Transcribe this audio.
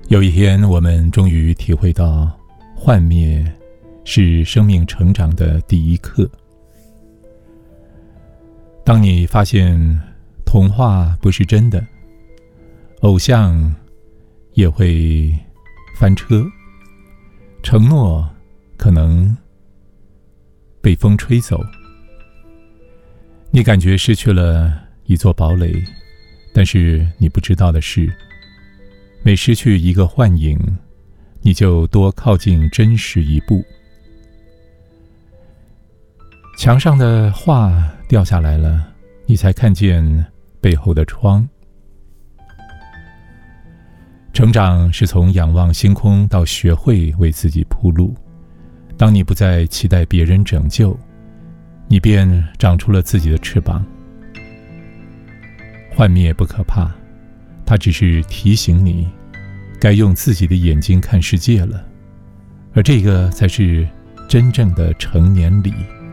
有一天，我们终于体会到，幻灭是生命成长的第一课。当你发现童话不是真的，偶像也会翻车，承诺可能被风吹走，你感觉失去了一座堡垒，但是你不知道的是，每失去一个幻影，你就多靠近真实一步。墙上的画掉下来了，你才看见背后的窗。成长是从仰望星空到学会为自己铺路。当你不再期待别人拯救，你便长出了自己的翅膀。幻灭不可怕，它只是提醒你该用自己的眼睛看世界了，而这个才是真正的成年礼。